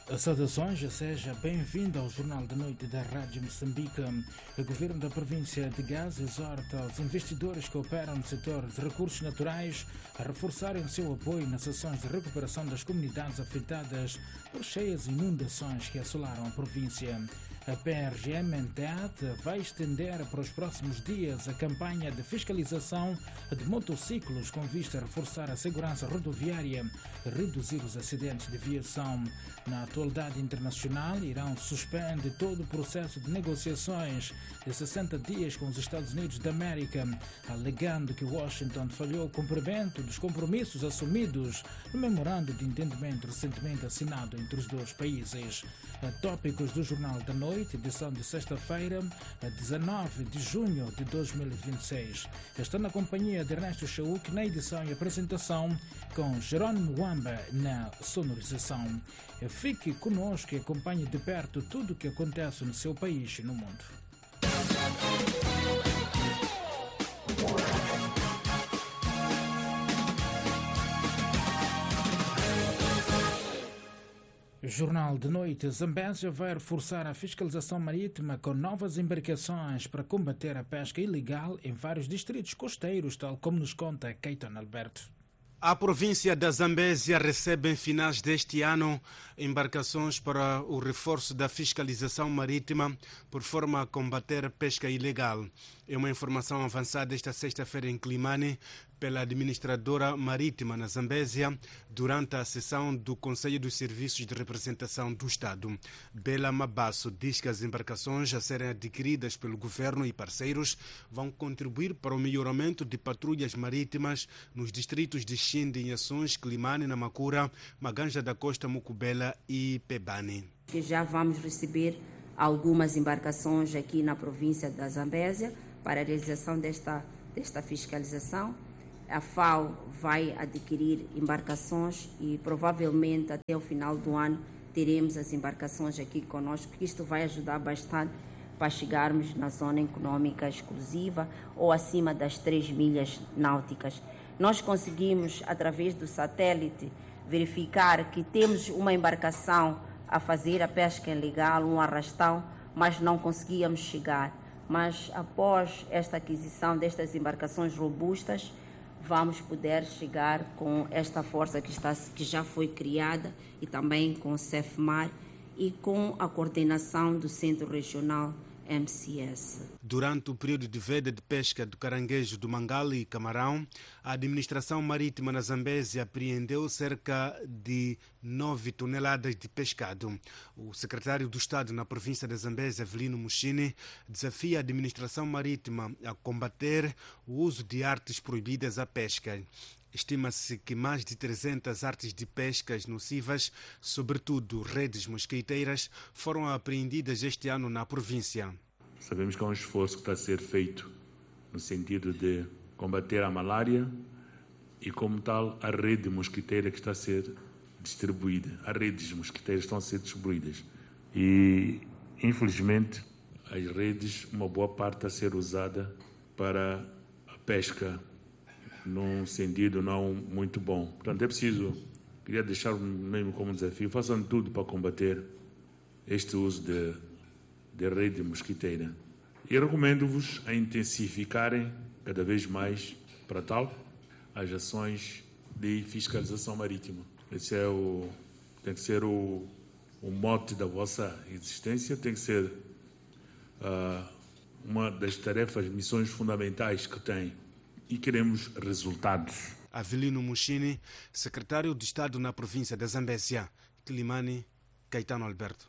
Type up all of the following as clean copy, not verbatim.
Saudações, seja bem-vindo ao Jornal da Noite da Rádio Moçambique. O governo da província de Gaza exorta os investidores que operam no setor de recursos naturais a reforçarem o seu apoio nas ações de recuperação das comunidades afetadas por cheias e inundações que assolaram a província. A PRGM-NTAT vai estender para os próximos dias a campanha de fiscalização de motociclos com vista a reforçar a segurança rodoviária e reduzir os acidentes de viação. Na atualidade internacional, Irão suspende todo o processo de negociações de 60 dias com os Estados Unidos da América, alegando que Washington falhou o cumprimento dos compromissos assumidos no memorando de entendimento recentemente assinado entre os dois países. Tópicos do Jornal da Noite, edição de sexta-feira, 19 de junho de 2026. Estou na companhia de Ernesto Chauk na edição e apresentação, com Jerônimo Wamba na sonorização. Fique conosco e acompanhe de perto tudo o que acontece no seu país e no mundo. Jornal de Noite. Zambésia vai reforçar a fiscalização marítima com novas embarcações para combater a pesca ilegal em vários distritos costeiros, tal como nos conta Caetano Alberto. A província da Zambésia recebe em finais deste ano embarcações para o reforço da fiscalização marítima por forma a combater a pesca ilegal. É uma informação avançada esta sexta-feira em Climane pela administradora marítima na Zambésia durante a sessão do Conselho dos Serviços de Representação do Estado. Bela Mabasso diz que as embarcações a serem adquiridas pelo governo e parceiros vão contribuir para o melhoramento de patrulhas marítimas nos distritos de Xinde, Inhações, Climane, Namacura, Maganja da Costa, Mucubela e Pebane. Que já vamos receber algumas embarcações aqui na província da Zambésia para a realização desta fiscalização. A FAO vai adquirir embarcações e provavelmente até o final do ano teremos as embarcações aqui conosco, que isto vai ajudar bastante para chegarmos na zona econômica exclusiva ou acima das 3 milhas náuticas. Nós conseguimos, através do satélite, verificar que temos uma embarcação a fazer a pesca ilegal, um arrastão, mas não conseguíamos chegar. Mas após esta aquisição destas embarcações robustas, vamos poder chegar com esta força que já foi criada e também com o CEFMAR e com a coordenação do Centro Regional MCS. Durante o período de veda de pesca do caranguejo do Mangali e camarão, a administração marítima na Zambésia apreendeu cerca de 9 toneladas de pescado. O secretário do Estado na província da Zambésia, Avelino Mushini, desafia a administração marítima a combater o uso de artes proibidas à pesca. Estima-se que mais de 300 artes de pescas nocivas, sobretudo redes mosquiteiras, foram apreendidas este ano na província. Sabemos que é um esforço que está a ser feito no sentido de combater a malária e, como tal, a rede mosquiteira que está a ser distribuída. As redes mosquiteiras estão a ser distribuídas e, infelizmente, as redes, uma boa parte está a ser usada para a pesca num sentido não muito bom. Portanto, é preciso, queria deixar mesmo como desafio, façam tudo para combater este uso de rede mosquiteira. E recomendo-vos a intensificarem cada vez mais, para tal, as ações de fiscalização marítima. Esse tem que ser o mote da vossa existência, tem que ser uma das tarefas, missões fundamentais que tem. E queremos resultados. Avelino Mushini, secretário de Estado na província da Zambésia. Climane, Caetano Alberto.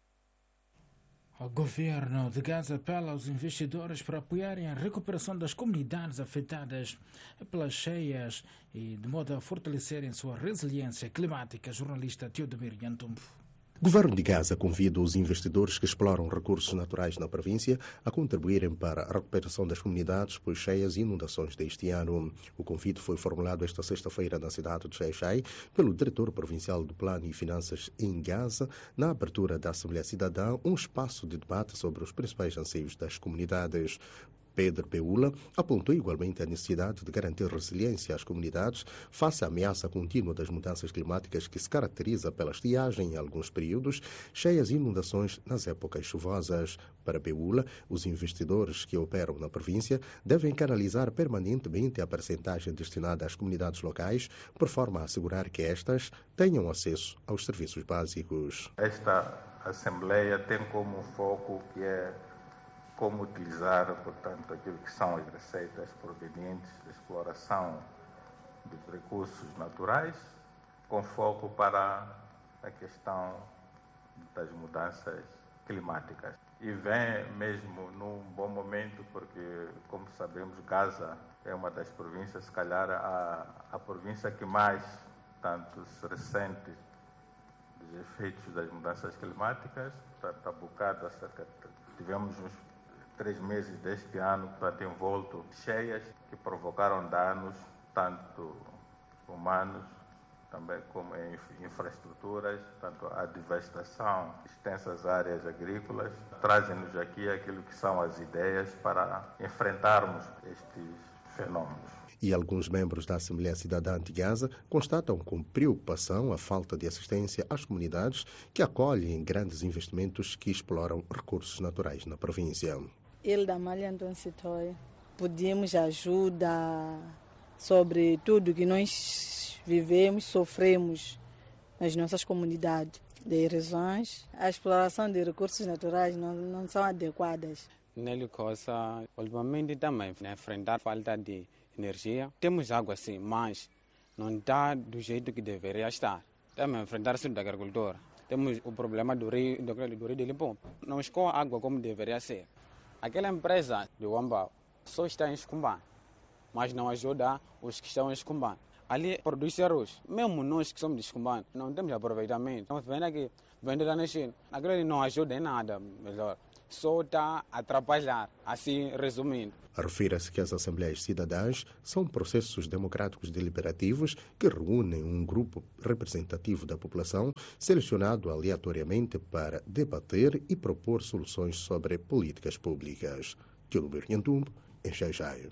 O governo de Gaza apela aos investidores para apoiarem a recuperação das comunidades afetadas pelas cheias e de modo a fortalecerem sua resiliência climática. Jornalista Teodomir Yantumbo. O governo de Gaza convida os investidores que exploram recursos naturais na província a contribuírem para a recuperação das comunidades por cheias e inundações deste ano. O convite foi formulado esta sexta-feira na cidade de Xai-Xai pelo diretor provincial do Plano e Finanças em Gaza, na abertura da Assembleia Cidadã, um espaço de debate sobre os principais anseios das comunidades. Pedro Peula apontou igualmente a necessidade de garantir resiliência às comunidades face à ameaça contínua das mudanças climáticas que se caracteriza pela estiagem em alguns períodos, cheias e inundações nas épocas chuvosas. Para Peula, os investidores que operam na província devem canalizar permanentemente a percentagem destinada às comunidades locais, por forma a assegurar que estas tenham acesso aos serviços básicos. Esta Assembleia tem como foco que é como utilizar, portanto, aquilo que são as receitas provenientes da exploração dos recursos naturais, com foco para a questão das mudanças climáticas. E vem mesmo num bom momento, porque, como sabemos, Gaza é uma das províncias, se calhar a província que mais, tanto se ressente dos efeitos das mudanças climáticas. Portanto, a bocado, tivemos uns 3 meses deste ano, portanto, envolto cheias que provocaram danos, tanto humanos, também como em infraestruturas, tanto a devestação, extensas áreas agrícolas. Trazem-nos aqui aquilo que são as ideias para enfrentarmos estes fenómenos. E alguns membros da Assembleia Cidadã de Gaza constatam com preocupação a falta de assistência às comunidades que acolhem grandes investimentos que exploram recursos naturais na província. Ele da Malha Anton Sitoy, pedimos ajuda sobre tudo que nós vivemos, sofremos nas nossas comunidades. De razões, a exploração de recursos naturais não são adequadas. Nele coisa, ultimamente também, enfrentar a falta de energia. Temos água sim, mas não está do jeito que deveria estar. Também enfrentar-se da agricultura. Temos o problema do rio de Limpopo. Não escoa água como deveria ser. Aquela empresa de Wamba só está em Escumbá, mas não ajuda os que estão em Escumbá. Ali produz arroz. Mesmo nós que somos de Escumbá, não temos aproveitamento. Estamos vendo aqui, vender lá na China. Aquilo não ajuda em nada, melhor. Só está a atrapalhar, assim resumindo. Refira-se que as Assembleias Cidadãs são processos democráticos deliberativos que reúnem um grupo representativo da população selecionado aleatoriamente para debater e propor soluções sobre políticas públicas. Tilber Nhantumbo, em Xai-Xai.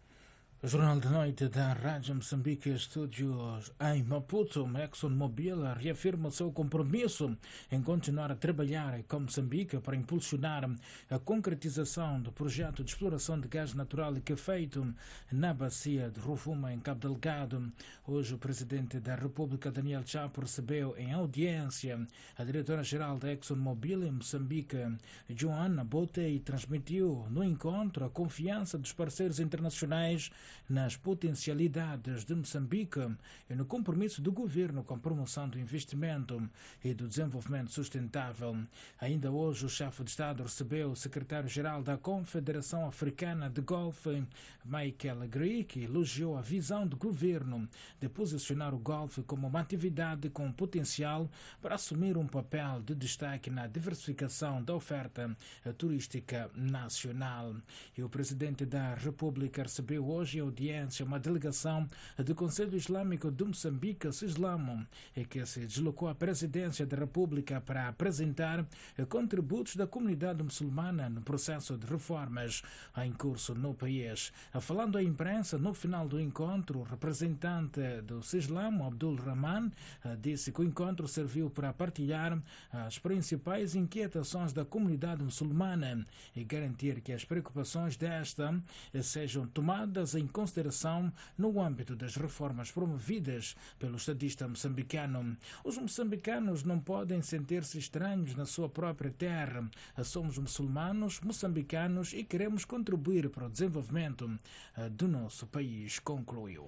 O Jornal de Noite da Rádio Moçambique, estúdios em Maputo, ExxonMobil reafirma o seu compromisso em continuar a trabalhar com Moçambique para impulsionar a concretização do projeto de exploração de gás natural que é feito na bacia de Rovuma, em Cabo Delgado. Hoje, o presidente da República, Daniel Chapo, recebeu em audiência a diretora-geral da ExxonMobil em Moçambique, Joana Botei, e transmitiu no encontro a confiança dos parceiros internacionais nas potencialidades de Moçambique e no compromisso do governo com a promoção do investimento e do desenvolvimento sustentável. Ainda hoje, o chefe de Estado recebeu o secretário-geral da Confederação Africana de Golfe, Michael Agri, que elogiou a visão do governo de posicionar o golfe como uma atividade com potencial para assumir um papel de destaque na diversificação da oferta turística nacional. E o presidente da República recebeu hoje audiência uma delegação do Conselho Islâmico de Moçambique, CISLAMO, que se deslocou à presidência da República para apresentar contributos da comunidade muçulmana no processo de reformas em curso no país. Falando à imprensa, no final do encontro, o representante do CISLAMO, Abdul Rahman, disse que o encontro serviu para partilhar as principais inquietações da comunidade muçulmana e garantir que as preocupações desta sejam tomadas em consideração no âmbito das reformas promovidas pelo estadista moçambicano. Os moçambicanos não podem sentir-se estranhos na sua própria terra. Somos muçulmanos, moçambicanos e queremos contribuir para o desenvolvimento do nosso país, concluiu.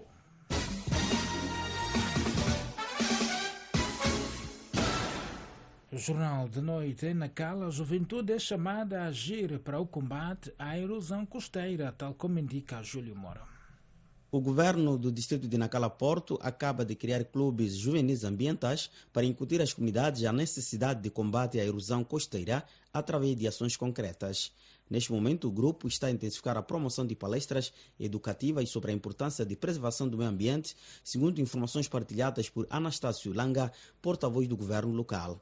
Jornal de Noite. Na Cala, a juventude é chamada a agir para o combate à erosão costeira, tal como indica Júlio Moura. O governo do distrito de Nacala Porto acaba de criar clubes juvenis ambientais para incutir às comunidades a necessidade de combate à erosão costeira através de ações concretas. Neste momento, o grupo está a intensificar a promoção de palestras educativas sobre a importância de preservação do meio ambiente, segundo informações partilhadas por Anastácio Langa, porta-voz do governo local.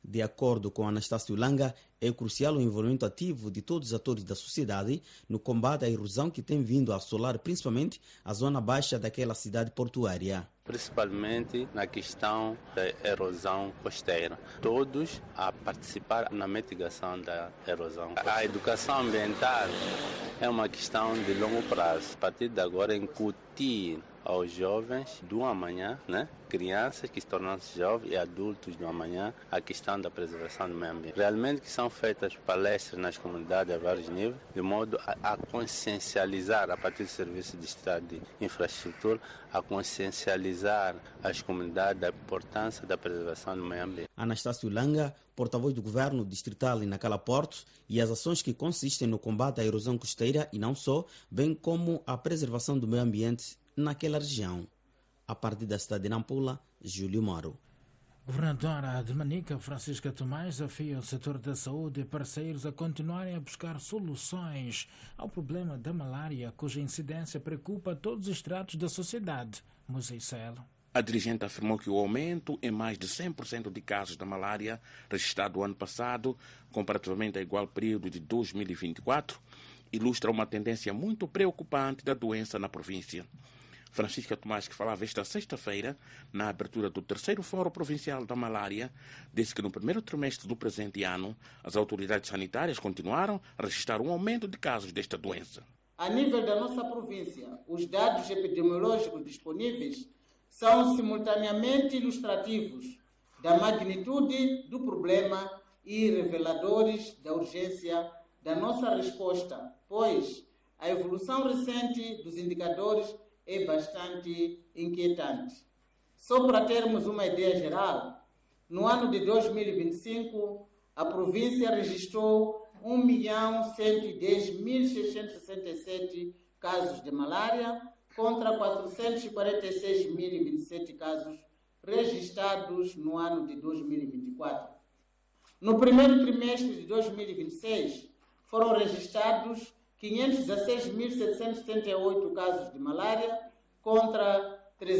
De acordo com Anastácio Langa, é crucial o envolvimento ativo de todos os atores da sociedade no combate à erosão que tem vindo a assolar principalmente a zona baixa daquela cidade portuária. Principalmente na questão da erosão costeira. Todos a participar na mitigação da erosão. A educação ambiental é uma questão de longo prazo. A partir de agora, incutir aos jovens do amanhã, crianças que se tornam-se jovens e adultos do amanhã, a questão da preservação do meio ambiente. Realmente que são feitas palestras nas comunidades a vários níveis, de modo a consciencializar, a partir do Serviço de Estado de Infraestrutura, a consciencializar as comunidades da importância da preservação do meio ambiente. Anastácio Langa, porta-voz do governo distrital em Nacala Porto, e as ações que consistem no combate à erosão costeira e não só, bem como a preservação do meio ambiente naquela região. A partir da cidade de Nampula, Júlio Moro. Governadora de Manica, Francisca Tomás, desafia o setor da saúde e parceiros a continuarem a buscar soluções ao problema da malária, cuja incidência preocupa todos os estratos da sociedade. Moisés. A dirigente afirmou que o aumento em mais de 100% de casos da malária registrado o ano passado, comparativamente ao igual período de 2024, ilustra uma tendência muito preocupante da doença na província. Francisca Tomás, que falava esta sexta-feira, na abertura do 3º Fórum Provincial da Malária, disse que no primeiro trimestre do presente ano, as autoridades sanitárias continuaram a registrar um aumento de casos desta doença. A nível da nossa província, os dados epidemiológicos disponíveis são simultaneamente ilustrativos da magnitude do problema e reveladores da urgência da nossa resposta, pois a evolução recente dos indicadores é bastante inquietante. Só para termos uma ideia geral, no ano de 2025, a província registrou 1.110.667 casos de malária contra 446.027 casos registrados no ano de 2024. No primeiro trimestre de 2026, foram registrados 516.778 casos de malária contra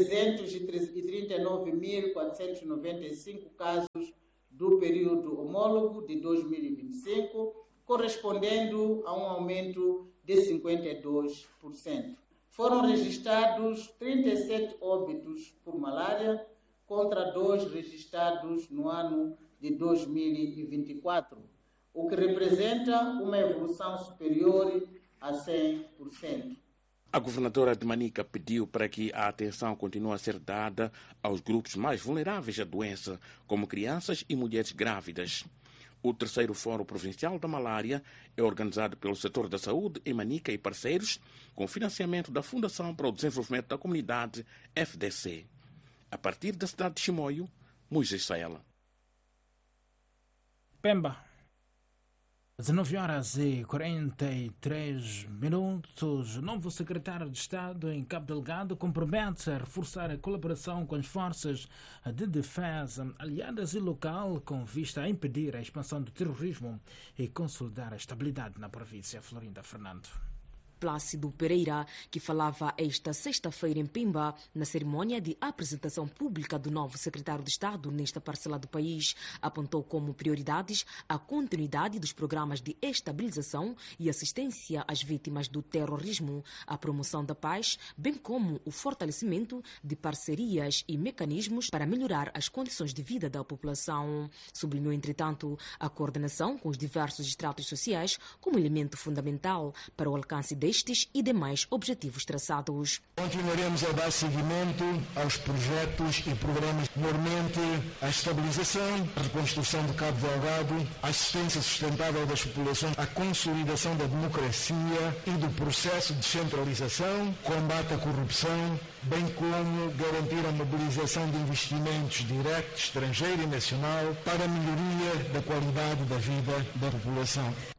339.495 casos do período homólogo de 2025, correspondendo a um aumento de 52%. Foram registrados 37 óbitos por malária contra 2 registrados no ano de 2024, o que representa uma evolução superior a 100%. A governadora de Manica pediu para que a atenção continue a ser dada aos grupos mais vulneráveis à doença, como crianças e mulheres grávidas. O 3º Fórum Provincial da Malária é organizado pelo setor da saúde em Manica e parceiros, com financiamento da Fundação para o Desenvolvimento da Comunidade, FDC. A partir da cidade de Chimoio, Moisés Saela. Pemba. 19h43. O novo secretário de Estado em Cabo Delgado compromete a reforçar a colaboração com as forças de defesa aliadas e local com vista a impedir a expansão do terrorismo e consolidar a estabilidade na província. Florinda Fernando. Plácido Pereira, que falava esta sexta-feira em Pemba, na cerimônia de apresentação pública do novo secretário de Estado nesta parcela do país, apontou como prioridades a continuidade dos programas de estabilização e assistência às vítimas do terrorismo, a promoção da paz, bem como o fortalecimento de parcerias e mecanismos para melhorar as condições de vida da população. Sublinhou, entretanto, a coordenação com os diversos estratos sociais como elemento fundamental para o alcance destes e demais objetivos traçados. Continuaremos a dar seguimento aos projetos e programas, normalmente a estabilização, a reconstrução de Cabo Delgado, a assistência sustentável das populações, a consolidação da democracia e do processo de descentralização, combate à corrupção, bem como garantir a mobilização de investimentos diretos, estrangeiro e nacional, para a melhoria da qualidade da vida da população.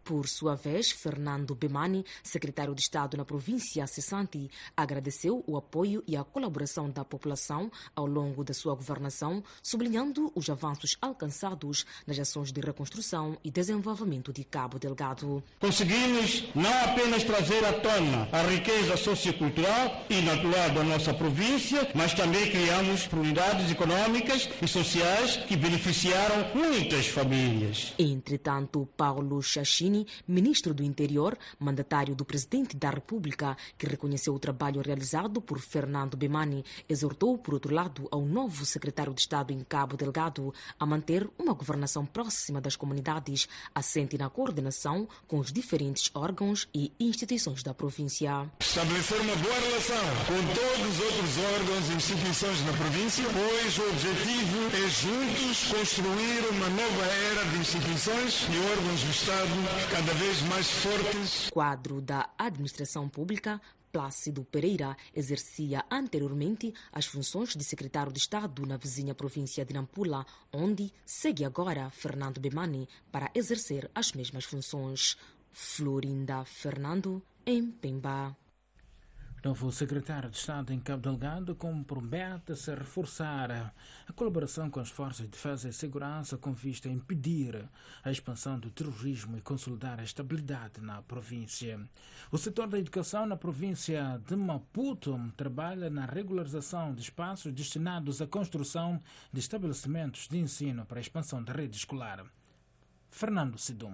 Por sua vez, Fernando Bemani, secretário de Estado na província cessante, agradeceu o apoio e a colaboração da população ao longo da sua governação, sublinhando os avanços alcançados nas ações de reconstrução e desenvolvimento de Cabo Delgado. Conseguimos não apenas trazer à tona a riqueza sociocultural e natural da nossa província, mas também criamos prioridades econômicas e sociais que beneficiaram muitas famílias. Entretanto, Paulo Chachini, ministro do Interior, mandatário do presidente da República, que reconheceu o trabalho realizado por Fernando Bemani, exortou, por outro lado, ao novo secretário de Estado em Cabo Delgado a manter uma governação próxima das comunidades, assente na coordenação com os diferentes órgãos e instituições da província. Estabelecer uma boa relação com todos os outros órgãos e instituições na província, pois o objetivo é juntos construir uma nova era de instituições e órgãos do Estado cada vez mais fortes. Quadro da administração pública, Plácido Pereira exercia anteriormente as funções de secretário de Estado na vizinha província de Nampula, onde segue agora Fernando Bemani para exercer as mesmas funções. Florinda Fernando, em Pemba. Novo secretário de Estado em Cabo Delgado compromete-se a reforçar a colaboração com as forças de defesa e segurança com vista a impedir a expansão do terrorismo e consolidar a estabilidade na província. O setor da educação na província de Maputo trabalha na regularização de espaços destinados à construção de estabelecimentos de ensino para a expansão da rede escolar. Fernando Sidum.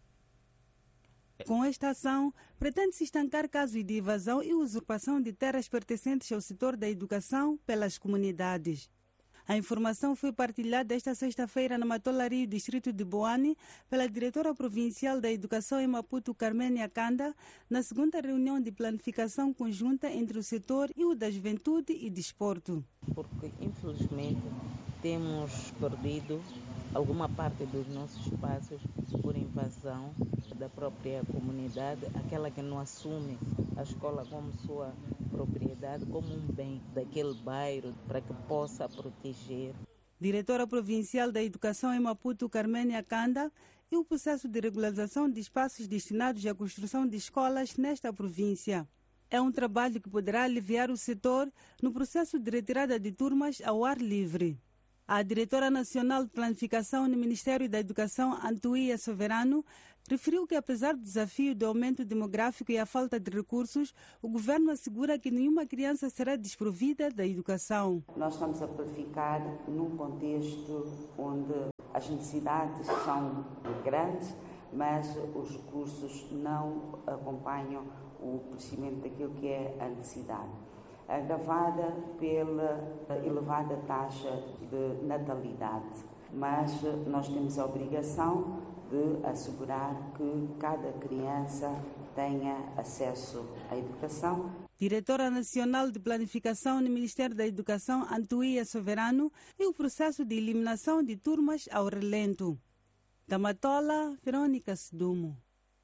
Com esta ação, pretende-se estancar casos de invasão e usurpação de terras pertencentes ao setor da educação pelas comunidades. A informação foi partilhada esta sexta-feira na Matolaria, distrito de Boane, pela diretora provincial da Educação em Maputo, Carménia Kanda, na segunda reunião de planificação conjunta entre o setor e o da Juventude e Desporto. Porque, infelizmente, temos perdido alguma parte dos nossos espaços por invasão da própria comunidade, aquela que não assume a escola como sua propriedade, como um bem daquele bairro para que possa proteger. Diretora provincial da Educação em Maputo, Carménia Kanda, e o processo de regularização de espaços destinados à construção de escolas nesta província. É um trabalho que poderá aliviar o setor no processo de retirada de turmas ao ar livre. A diretora nacional de planificação no Ministério da Educação, Antuíya Soberano, referiu que, apesar do desafio do aumento demográfico e a falta de recursos, o governo assegura que nenhuma criança será desprovida da educação. Nós estamos a planificar num contexto onde as necessidades são grandes, mas os recursos não acompanham o crescimento daquilo que é a necessidade, agravada pela elevada taxa de natalidade. Mas nós temos a obrigação de assegurar que cada criança tenha acesso à educação. Diretora Nacional de Planificação no Ministério da Educação, Antuíya Soberano, e o processo de eliminação de turmas ao relento. Da Matola, Verônica Sedumo.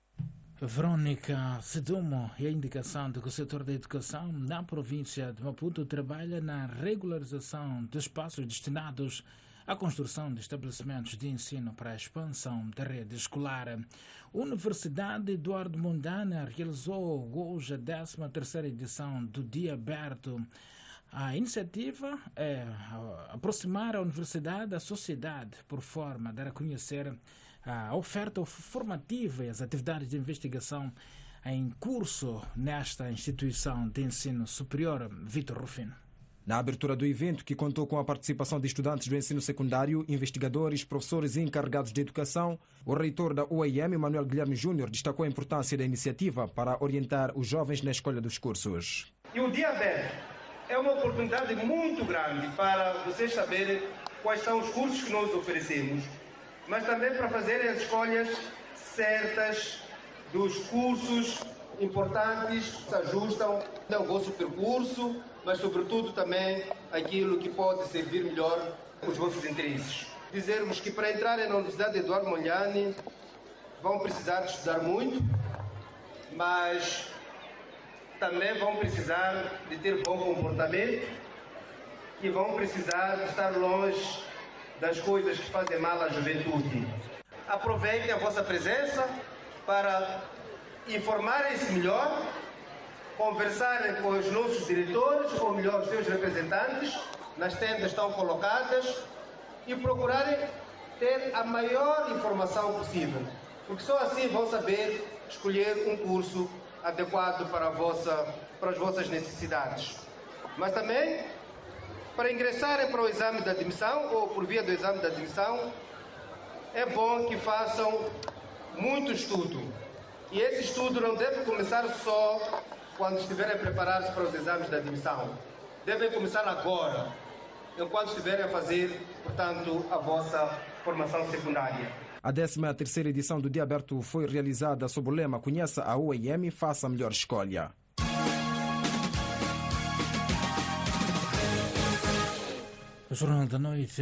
Verônica Sedumo e a indicação de que o setor da educação na província de Maputo trabalha na regularização de espaços destinados à construção de estabelecimentos de ensino para a expansão da rede escolar. A Universidade Eduardo Mondlane realizou hoje a 13ª edição do Dia Aberto. A iniciativa é aproximar a universidade da sociedade por forma de dar a conhecer a oferta formativa e as atividades de investigação em curso nesta instituição de ensino superior. Vitor Rufino. Na abertura do evento, que contou com a participação de estudantes do ensino secundário, investigadores, professores e encarregados de educação, o reitor da UAM, Manuel Guilherme Júnior, destacou a importância da iniciativa para orientar os jovens na escolha dos cursos. E o Dia Aberto é uma oportunidade muito grande para vocês saberem quais são os cursos que nós oferecemos, mas também para fazerem as escolhas certas dos cursos importantes que se ajustam ao vosso percurso, mas sobretudo também aquilo que pode servir melhor os vossos interesses. Dizermos que para entrarem na Universidade Eduardo Mondlane vão precisar de estudar muito, mas também vão precisar de ter bom comportamento e vão precisar de estar longe das coisas que fazem mal à juventude. Aproveitem a vossa presença para informarem-se melhor, conversarem com os nossos diretores, ou melhor, os seus representantes, nas tendas estão colocadas, e procurarem ter a maior informação possível, porque só assim vão saber escolher um curso adequado para as vossas necessidades. Mas também, para ingressarem para o exame de admissão, ou por via do exame de admissão, é bom que façam muito estudo. E esse estudo não deve começar só quando estiverem a preparar-se para os exames de admissão. Devem começar agora, enquanto estiverem a fazer, portanto, a vossa formação secundária. A 13ª edição do Dia Aberto foi realizada sob o lema Conheça a UEM, faça a melhor escolha. O Jornal da Noite,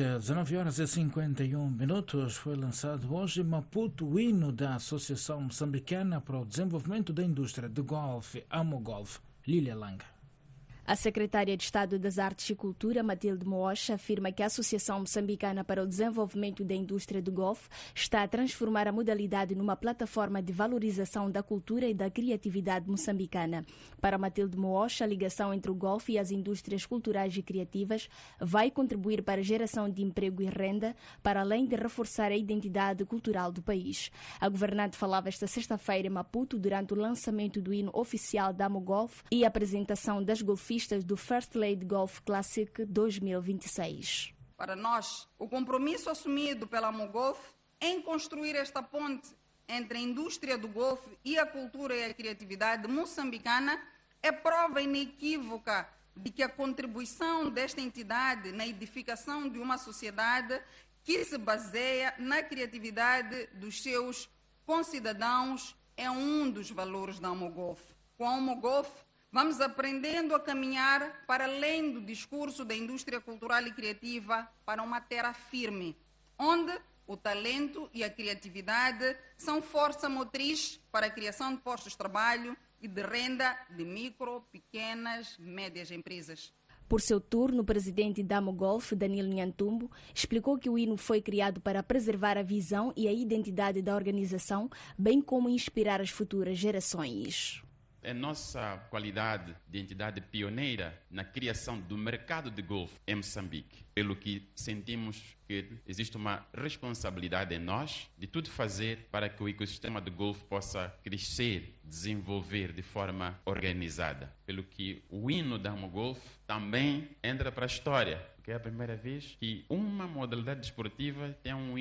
19h51, foi lançado hoje em Maputo o hino da Associação Moçambicana para o Desenvolvimento da Indústria de Golfe, AMOGOLF, Lília Langa. A secretária de Estado das Artes e Cultura, Matilde Moosha, afirma que a Associação Moçambicana para o Desenvolvimento da Indústria do Golfe está a transformar a modalidade numa plataforma de valorização da cultura e da criatividade moçambicana. Para Matilde Moosha, a ligação entre o golfe e as indústrias culturais e criativas vai contribuir para a geração de emprego e renda, para além de reforçar a identidade cultural do país. A governante falava esta sexta-feira em Maputo durante o lançamento do hino oficial da AMOGOLF e a apresentação das golfistas do First Lady Golf Classic 2026. Para nós, o compromisso assumido pela AMOGOLF em construir esta ponte entre a indústria do golfe e a cultura e a criatividade moçambicana é prova inequívoca de que a contribuição desta entidade na edificação de uma sociedade que se baseia na criatividade dos seus concidadãos é um dos valores da AMOGOLF. Com a AMOGOLF, vamos aprendendo a caminhar para além do discurso da indústria cultural e criativa para uma terra firme, onde o talento e a criatividade são força motriz para a criação de postos de trabalho e de renda de micro, pequenas, médias empresas. Por seu turno, o presidente da AMOGOLF, Danilo Nhantumbo, explicou que o hino foi criado para preservar a visão e a identidade da organização, bem como inspirar as futuras gerações. É nossa qualidade de entidade pioneira na criação do mercado de golfe em Moçambique, pelo que sentimos que existe uma responsabilidade em nós de tudo fazer para que o ecossistema de golfe possa crescer, desenvolver de forma organizada. Pelo que o hino da AMOGOLF também entra para a história, porque é a primeira vez que uma modalidade desportiva tem um hino